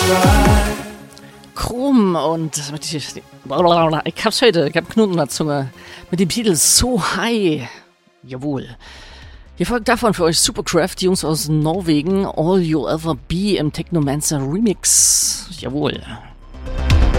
Chrom und ich hab's heute, ich hab Knoten in der Zunge. Mit dem Titel So High. Jawohl. Hier folgt davon für euch Supercraft, Jungs aus Norwegen. All You'll Ever Be im Technomancer Remix. Jawohl.